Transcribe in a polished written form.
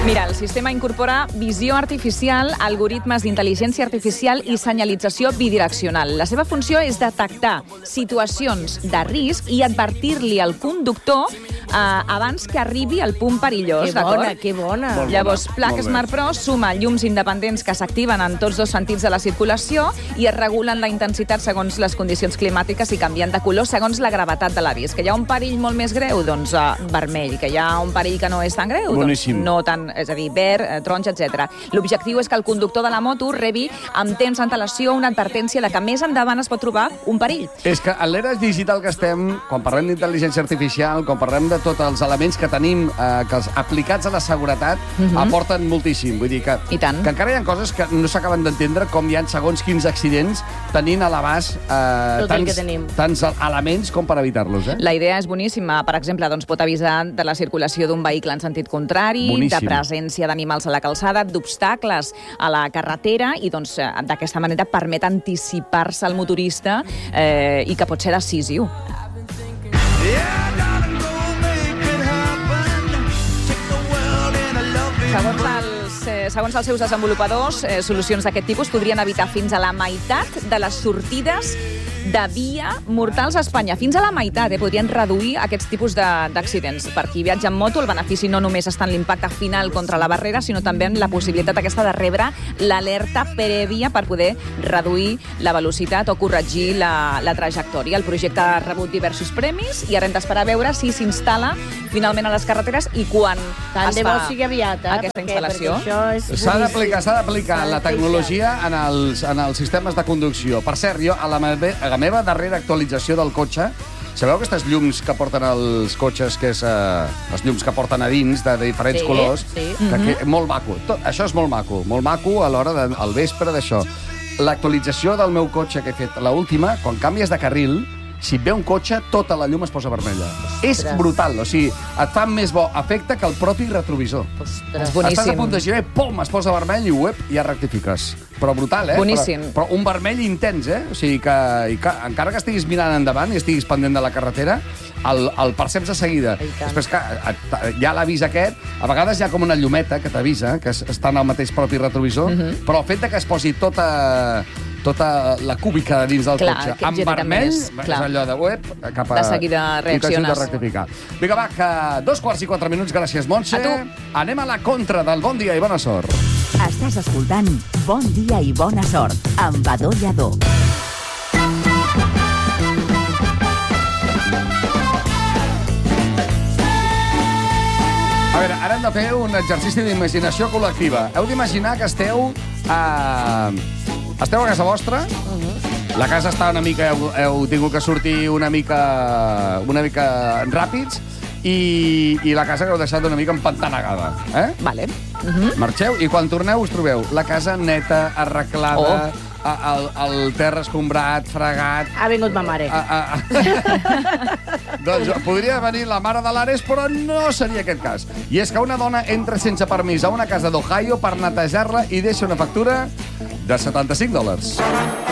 Mira, el sistema incorpora visió artificial, algoritmes d'intel·ligència artificial i senyalització bidireccional. La seva funció és detectar situacions de risc i advertir-li al conductor abans que arribi al punt perillós. Que bona. Llavors, Plug Smart Pro suma llums independents que s'activen en tots dos sentits de la circulació i es regulen la intensitat segons les condicions climàtiques i canvien de color segons la gravetat de l'avís. Que hi ha un perill molt més greu, doncs vermell. Que hi ha un perill que no és tan greu, doncs no tan, és a dir, verd, taronja, etc. L'objectiu és que el conductor de la moto rebi amb temps d'antelació una advertència de que més endavant es pot trobar un perill. És que en l'era digital que estem, quan parlem d'intel·ligència artificial, quan parlem de tots els elements que tenim que aplicats a la seguretat aporten moltíssim. Vull dir que encara hi ha coses que no s'acaben d'entendre, com hi ha segons quins accidents tenint a l'abast tants elements com per evitar-los. La idea és boníssima. Per exemple, doncs, pot avisar de la circulació d'un vehicle en sentit contrari, de presència d'animals a la calçada, d'obstacles a la carretera i doncs, d'aquesta manera permet anticipar-se al motorista i que pot ser decisiu. Segons els seus desenvolupadors, solucions d'aquest tipus podrien evitar fins a la meitat de les sortides de via mortals a Espanya. Fins a la meitat podrien reduir aquests tipus d'accidents. Per qui viatja en moto, el benefici no només està en l'impacte final contra la barrera, sinó també en la possibilitat aquesta de rebre l'alerta prèvia per poder reduir la velocitat o corregir la trajectòria. El projecte ha rebut diversos premis i ara hem d'esperar a veure si s'instal·la finalment a les carreteres i quan es fa aquesta instal·lació. S'ha d'aplicar la tecnologia en els sistemes de conducció. Per cert, jo, a la meva darrera actualització del cotxe, sabeu aquestes llums que porten els cotxes, que és les llums que porten a dins, de diferents colors? Molt maco. Això és molt maco a l'hora al vespre d'això. L'actualització del meu cotxe que he fet, l'última, quan canvies de carril, si et ve un cotxe, tota la llum es posa vermella. És brutal, o sigui, et fa més bo efecte que el propi retrovisor. És boníssim. Estàs a punt de girar i pum, es posa vermell i ja rectifiques. Però brutal, Boníssim. Però un vermell intens, O sigui que encara que estiguis mirant endavant i estiguis pendent de la carretera, el perceps de seguida. Després que hi ha l'avís aquest, a vegades hi ha com una llumeta que t'avisa, que està en el mateix propi retrovisor, però el fet que es posi tota la cúbica de dins del cotxe en vermell, és allò de web, cap a... De seguida reacciones. I t'ajuda a rectificar. Vinga, va, que 2:04, gràcies, Montse. A tu. Anem a la contra del Bon Dia i Bona Sort. Estàs escoltant Bon Dia i Bona Sort, amb Badó Lladó. A veure, ara hem de fer un exercici d'imaginació col·lectiva. Heu d'imaginar que esteu a casa vostra, la casa està una mica... Heu tingut que sortir una mica ràpids i la casa que heu deixat una mica empantanegada. Vale. Marxeu i quan torneu us trobeu la casa neta, arreglada, el terra escombrat, fregat... Ha vingut ma mare. Doncs podria venir la mare de l'Ares, però no seria aquest cas. I és que una dona entra sense permís a una casa d'Ohio per netejar-la i deixa una factura de $75.